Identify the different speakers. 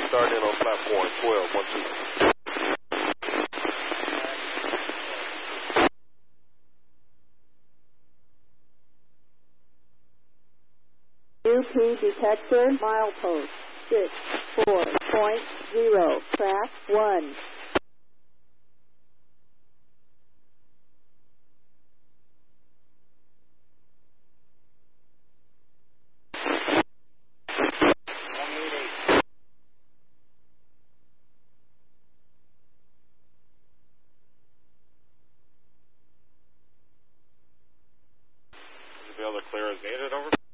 Speaker 1: starting in on platform 12, 1-2.
Speaker 2: UP detector milepost 64.0, track 1.
Speaker 1: Is the other clear as needed, over?